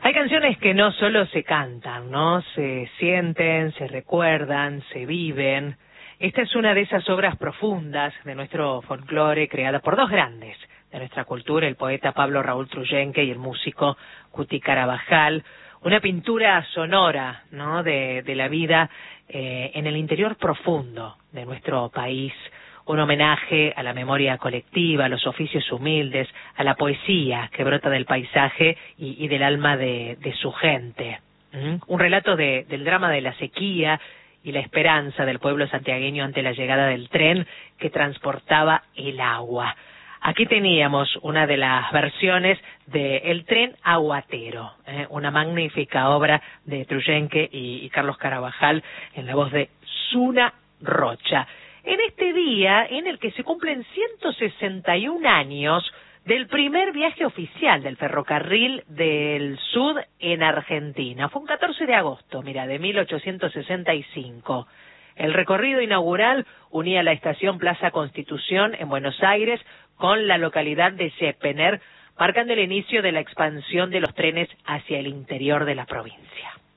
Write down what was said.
Hay canciones que no solo se cantan, ¿no? Se sienten, se recuerdan, se viven. Esta es una de esas obras profundas de nuestro folclore, creada por dos grandes de nuestra cultura, el poeta Pablo Raúl Truyenque y el músico Cuti Carabajal. Una pintura sonora, ¿no?, de la vida en el interior profundo de nuestro país. Un homenaje a la memoria colectiva, a los oficios humildes, a la poesía que brota del paisaje y del alma de su gente. Un relato del drama de la sequía y la esperanza del pueblo santiagueño ante la llegada del tren que transportaba el agua. Aquí teníamos una de las versiones de El tren aguatero, una magnífica obra de Truyenque y Carlos Carabajal en la voz de Zuna Rocha. En este día en el que se cumplen 161 años del primer viaje oficial del ferrocarril del Sud en Argentina. Fue un 14 de agosto, de 1865. El recorrido inaugural unía la estación Plaza Constitución en Buenos Aires con la localidad de Seppener, marcando el inicio de la expansión de los trenes hacia el interior de la provincia.